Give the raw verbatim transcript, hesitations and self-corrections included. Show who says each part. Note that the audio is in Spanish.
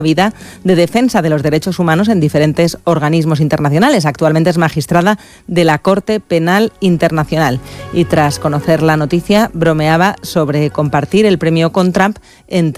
Speaker 1: vida de defensa de los derechos humanos en diferentes organismos internacionales. Actualmente es magistrada de la Corte Penal Internacional y tras conocer la noticia bromeaba sobre compartir el premio con Trump entre